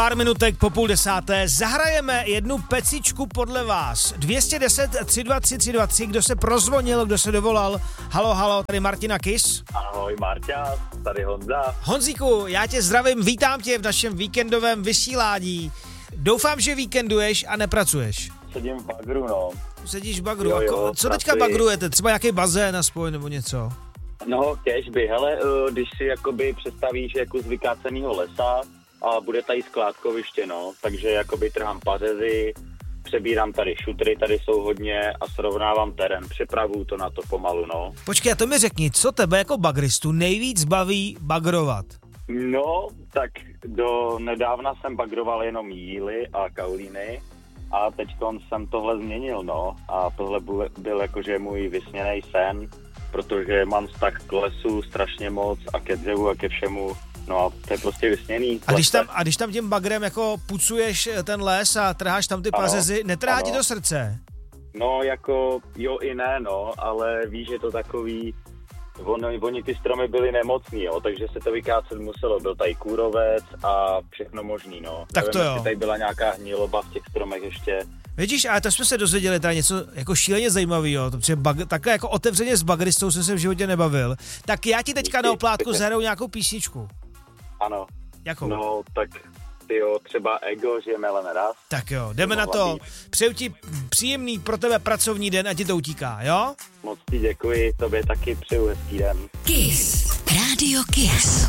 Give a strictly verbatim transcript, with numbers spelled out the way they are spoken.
Pár minutek po půl desáté zahrajeme jednu pecičku podle vás. dvě stě deset, tři dva tři, tři dva tři, kdo se prozvonil, kdo se dovolal. Halo, halo, tady Martina Kiss. Ahoj Marťa, tady Honza. Honzíku, já tě zdravím, vítám tě v našem víkendovém vysílání. Doufám, že víkenduješ a nepracuješ. Sedím v bagru, no. Sedíš v bagru, jo, jo, Ko, co pracuji. teďka bagrujete? Třeba nějaký bazén aspoň nebo něco? No, těžby, hele, uh, když si jakoby představíš jako z vykáceného lesa a bude tady skládkoviště, no, takže jakoby trhám pařezy, přebírám tady šutry, tady jsou hodně a srovnávám terén, připravuju to na to pomalu, no. Počkej, a to mi řekni, co tebe jako bagristu nejvíc baví bagrovat? No, tak do nedávna jsem bagroval jenom jíly a kaolíny a teď jsem tohle změnil, no, a tohle byl, byl jakože můj vysněný sen, protože mám vztah k lesu strašně moc a ke dřevu a ke všemu. No a to je prostě vysněný. A když tam, a když tam tím bagrem jako pucuješ ten les a trháš tam ty Ano, pařezy, netrhá ti ano. do srdce? No jako jo i ne, no, ale víš, že to takový, on, oni ty stromy byly nemocný, jo, takže se to vykácet muselo, byl tady kůrovec a všechno možný, no. Tak to Nevím, jo. jestli tady byla nějaká hniloba v těch stromech ještě. Vidíš, ale to jsme se dozvěděli tady něco jako šíleně zajímavého, protože bag, takhle jako otevřeně s bagristou jsem se v životě nebavil. Tak já ti teďka na oplátku zahraju nějakou písničku. Ano. Jakou? No, tak tyjo, třeba Ego, žijeme len raz. Tak jo, jdeme na to. Přeju ti příjemný pro tebe pracovní den a ti to utíká, jo? Moc ti děkuji, tobě taky přeju hezký den. Kiss. Radio Kiss.